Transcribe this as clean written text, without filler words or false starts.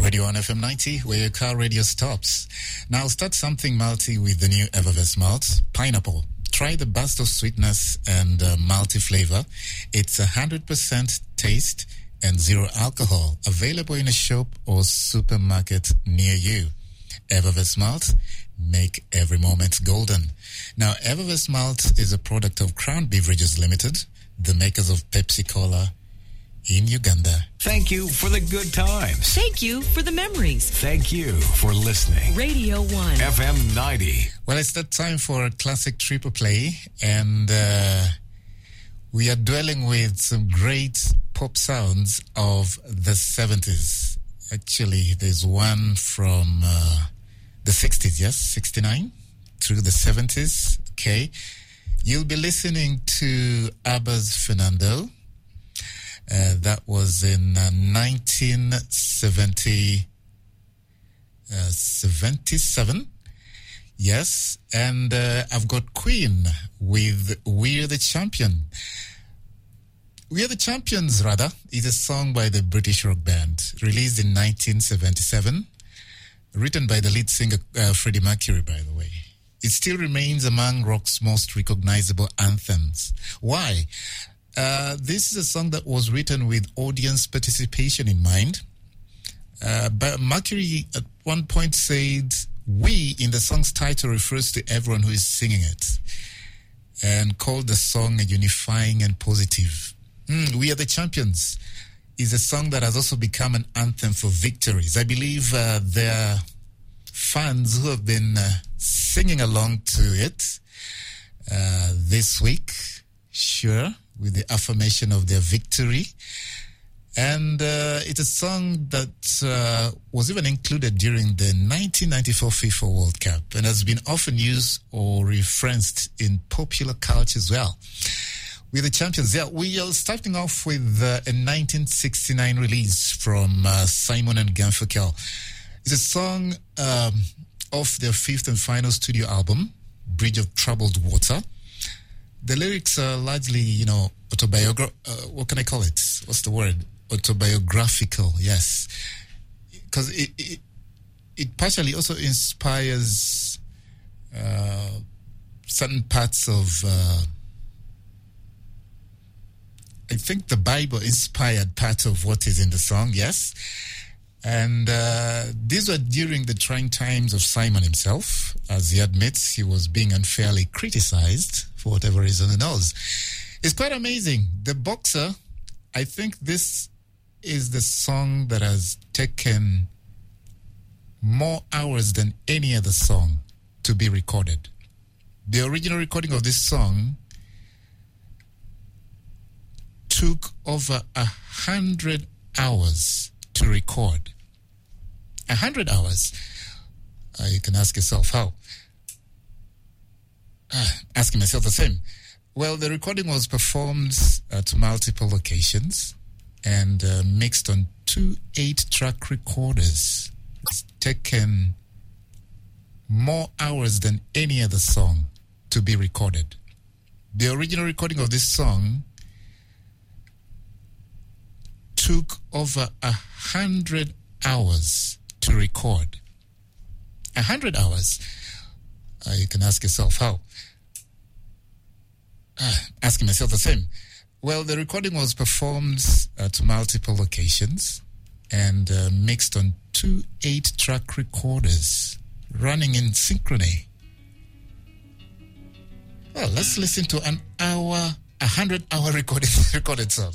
Radio on FM 90, where your car radio stops. Now start something malty with the new Evervest malt, pineapple. Try the burst of sweetness and malty flavor. It's 100% taste and zero alcohol. Available in a shop or supermarket near you. Evervest malt, make every moment golden. Now, Evervest malt is a product of Crown Beverages Limited, the makers of Pepsi Cola in Uganda. Thank you for the good times. Thank you for the memories. Thank you for listening. Radio 1. FM 90. Well, it's that time for a classic triple play, and we are dwelling with some great pop sounds of the 70s. Actually, there's one from the 60s, yes? 69 through the 70s, okay? You'll be listening to ABBA's Fernando. That was in 1977. Yes. And I've got Queen with We're the Champion. We Are the Champions, rather, is a song by the British rock band, released in 1977, written by the lead singer Freddie Mercury, by the way. It still remains among rock's most recognizable anthems. Why? This is a song that was written with audience participation in mind. But Mercury at one point said, "We" in the song's title refers to everyone who is singing it, and called the song a unifying and positive. We Are the Champions is a song that has also become an anthem for victories. I believe there are fans who have been singing along to it this week, sure, with the affirmation of their victory. And it's a song that was even included during the 1994 FIFA World Cup and has been often used or referenced in popular culture as well. With the Champions, yeah, we are starting off with a 1969 release from Simon and Garfunkel. It's a song off their fifth and final studio album, Bridge of Troubled Water. The lyrics are largely, what can I call it? What's the word? Autobiographical, yes. Because it partially also inspires certain parts of, I think the Bible inspired part of what is in the song, yes. And these were during the trying times of Simon himself. As he admits, he was being unfairly criticized for whatever reason he knows. It's quite amazing. The Boxer, I think this is the song that has taken more hours than any other song to be recorded. The original recording of this song took over 100 hours to record. 100 hours. You can ask yourself how. Asking myself the same. Well, the recording was performed at multiple locations and mixed on 2 8-track recorders. It's taken more hours than any other song to be recorded. The original recording of this song took over 100 hours to record. 100 hours. You can ask yourself how. Asking myself the same. Well, the recording was performed at multiple locations and mixed on 2 8-track recorders running in synchrony. Well, let's listen to 100-hour recorded song.